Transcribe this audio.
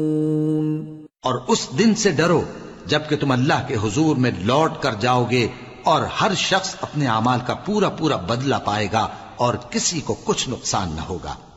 और उस दिन से डरो जबकि तुम अल्लाह के हुजूर में लौट कर जाओगे और हर शख्स अपने अमाल का पूरा पूरा बदला पाएगा और किसी को कुछ नुकसान न होगा।